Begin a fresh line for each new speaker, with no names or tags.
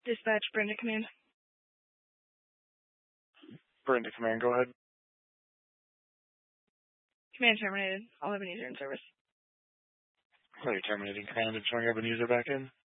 Dispatch, Brenda Command.
Brenda Command, go ahead.
Command terminated. I'll have an user in service.
Are you terminating command and showing up an user back in?